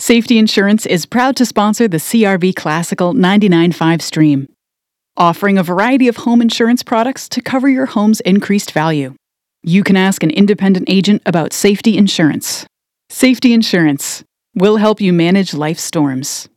Safety Insurance is proud to sponsor the CRV Classical 99.5 stream, offering a variety of home insurance products to cover your home's increased value. You can ask an independent agent about safety insurance. Safety Insurance will help you manage life's storms.